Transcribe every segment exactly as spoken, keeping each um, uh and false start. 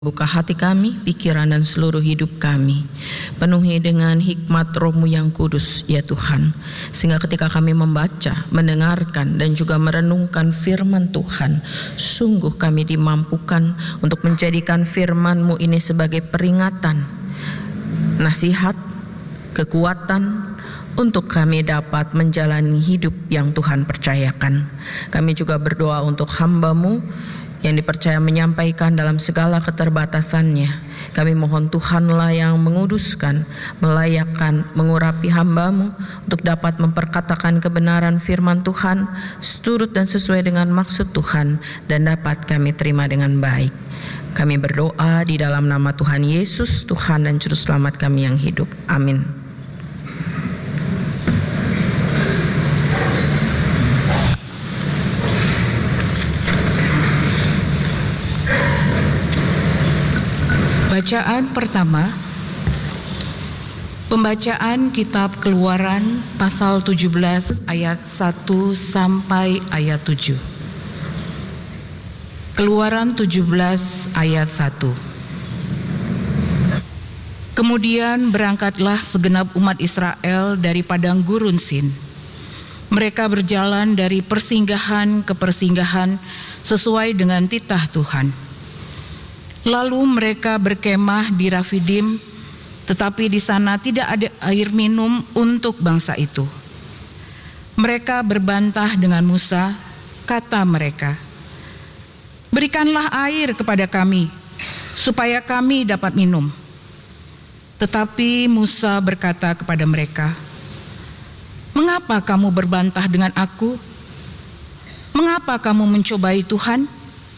Buka hati kami, pikiran dan seluruh hidup kami. Penuhi dengan hikmat Roh-Mu yang kudus, ya Tuhan. Sehingga ketika kami membaca, mendengarkan dan juga merenungkan firman Tuhan, sungguh kami dimampukan untuk menjadikan firman-Mu ini sebagai peringatan, nasihat, kekuatan, untuk kami dapat menjalani hidup yang Tuhan percayakan. Kami juga berdoa untuk hamba-Mu yang dipercaya menyampaikan dalam segala keterbatasannya. Kami mohon Tuhanlah yang menguduskan, melayakkan, mengurapi hamba-Mu untuk dapat memperkatakan kebenaran firman Tuhan seturut dan sesuai dengan maksud Tuhan dan dapat kami terima dengan baik. Kami berdoa di dalam nama Tuhan Yesus, Tuhan dan Juru Selamat kami yang hidup. Amin. Bacaan pertama, pembacaan Kitab Keluaran pasal tujuh belas ayat satu sampai ayat tujuh. Keluaran tujuh belas ayat satu. Kemudian berangkatlah segenap umat Israel dari padang gurun Sin. Mereka berjalan dari persinggahan ke persinggahan sesuai dengan titah Tuhan. Lalu mereka berkemah di Rafidim, tetapi di sana tidak ada air minum untuk bangsa itu. Mereka berbantah dengan Musa, kata mereka, "Berikanlah air kepada kami, supaya kami dapat minum." Tetapi Musa berkata kepada mereka, "Mengapa kamu berbantah dengan aku? Mengapa kamu mencobai Tuhan?"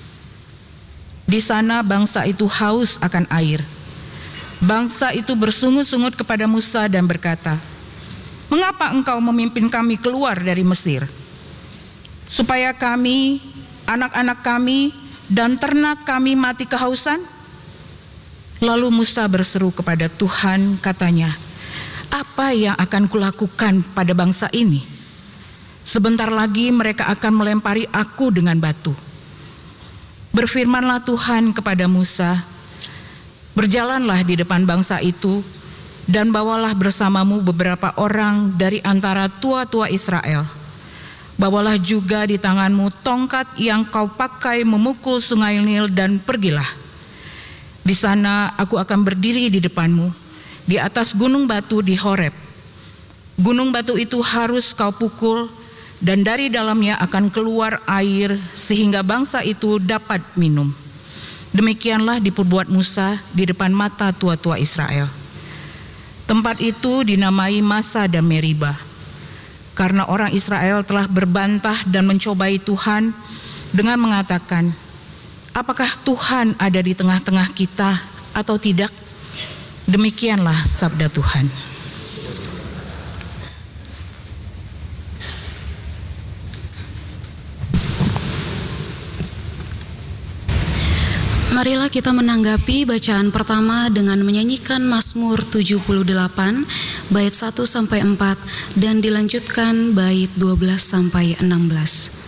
Di sana bangsa itu haus akan air. Bangsa itu bersungut-sungut kepada Musa dan berkata, "Mengapa engkau memimpin kami keluar dari Mesir? Supaya kami, anak-anak kami, dan ternak kami mati kehausan?" Lalu Musa berseru kepada Tuhan, katanya, "Apa yang akan kulakukan pada bangsa ini? Sebentar lagi mereka akan melempari aku dengan batu." Berfirmanlah Tuhan kepada Musa, "Berjalanlah di depan bangsa itu, dan bawalah bersamamu beberapa orang dari antara tua-tua Israel. Bawalah juga di tanganmu tongkat yang kau pakai memukul sungai Nil, dan pergilah. Di sana aku akan berdiri di depanmu, di atas gunung batu di Horeb. Gunung batu itu harus kau pukul, dan dari dalamnya akan keluar air sehingga bangsa itu dapat minum." Demikianlah diperbuat Musa di depan mata tua-tua Israel. Tempat itu dinamai Masa dan Meriba, karena orang Israel telah berbantah dan mencobai Tuhan dengan mengatakan, "Apakah Tuhan ada di tengah-tengah kita atau tidak?" Demikianlah sabda Tuhan. Marilah kita menanggapi bacaan pertama dengan menyanyikan Mazmur tujuh puluh delapan bait satu sampai empat dan dilanjutkan bait dua belas sampai enam belas.